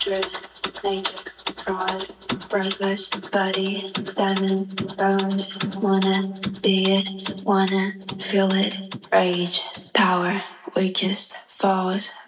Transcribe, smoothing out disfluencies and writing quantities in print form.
driven, nature, fraud, breathless, body, diamond, bones, wanna be it, wanna feel it, rage, power, weakest, falls,